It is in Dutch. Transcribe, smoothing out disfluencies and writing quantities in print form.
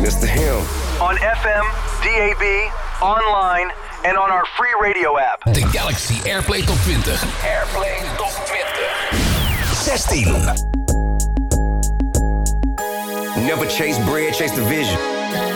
greatness to him. On FM, DAB, online and on our free radio app. De Galaxy Airplay Top 20. Airplay Top 20. 16. Never chase bread, chase the vision.